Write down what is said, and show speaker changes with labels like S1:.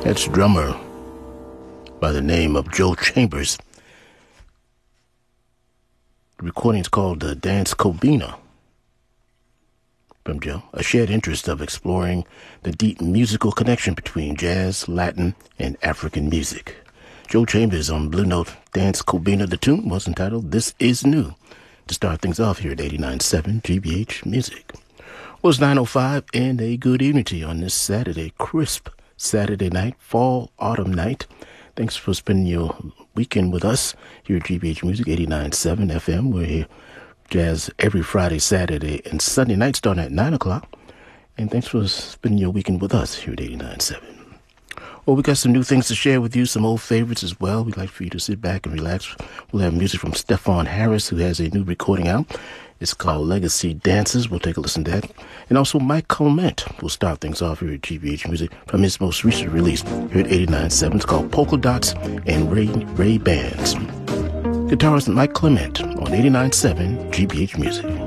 S1: That's drummer by the name of Joe Chambers. The recording is called Dance Cobina from Joe, a shared interest of exploring the deep musical connection between jazz, Latin, and African music. Joe Chambers on Blue Note Dance Cobina. The tune was entitled This Is New. To start things off here at 89.7 GBH Music. Well, it's 9:05 and a good evening to you on this Saturday, crisp Saturday night, fall, autumn night. Thanks for spending your weekend with us here at GBH Music 89.7 FM. We're here jazz every Friday, Saturday, and Sunday night starting at 9 o'clock. And thanks for spending your weekend with us here at 89.7. Well, we got some new things to share with you, some old favorites as well. We'd like for you to sit back and relax. We'll have music from Stephon Harris, who has a new recording out. It's called Legacy Dances. We'll take a listen to that. And also Mike Clement will start things off here at GBH Music from his most recent release here at 89.7. It's called Polka Dots and Ray Bands. Guitarist Mike Clement on 89.7 GBH Music.